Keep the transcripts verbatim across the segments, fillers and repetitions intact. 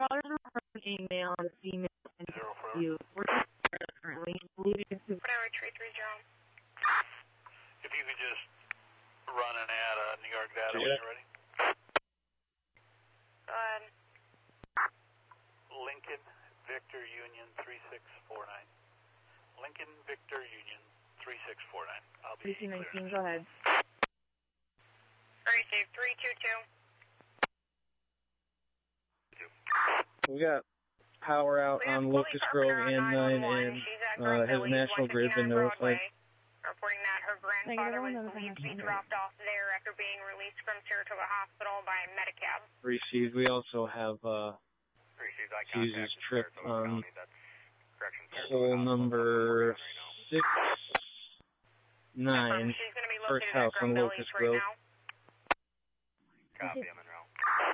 callers are email and female and you. We're just currently leaving to whatever three three zero. If you could just run an ad on New York data when you're ready. Go ahead. Lincoln Victor Union three six four nine. Lincoln Victor Union three six four nine. I'll be three two nineteen, go ahead. Receive three two two. We got power out on Locust Grove and nine, and uh, has National Grid been notified? Reporting that her grandfather was believed to be dropped off there after being released from Saratoga Hospital by Medicab. Received. We also have uh, Fuse's trip on pole number six nine, first house on Locust Grove. Copy, I'm en route.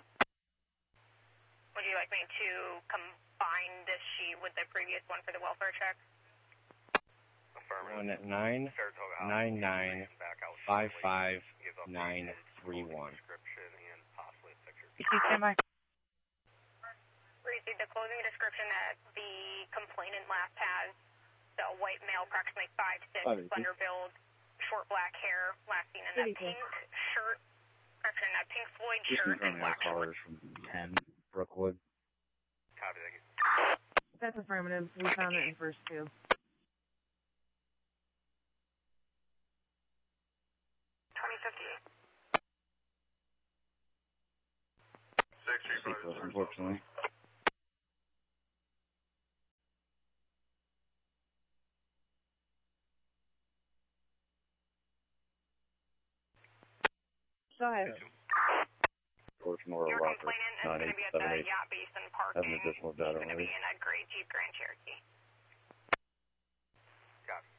Would you like me to combine this sheet with the previous one for the welfare check? One at nine nine nine five five nine three one. Stand by. Received the clothing description that the complainant last has. The white male, approximately five six, slender build, short black hair, last seen in a pink shirt, actually in a pink Floyd shirt and black shorts. From ten Brookwood. Copy, thank you. That's affirmative. We found it in first two. twenty fifty-eight. Sequels, unfortunately. Go ahead. Torchmore Your Rocker, complainant is nine going to eight be at seven the eight. Yacht Basin Have parking. an additional He's data going to be already. in a gray Jeep Grand Cherokee. Copy.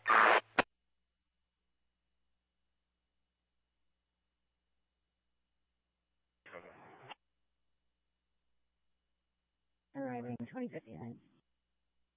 Arriving twenty fifty-nine.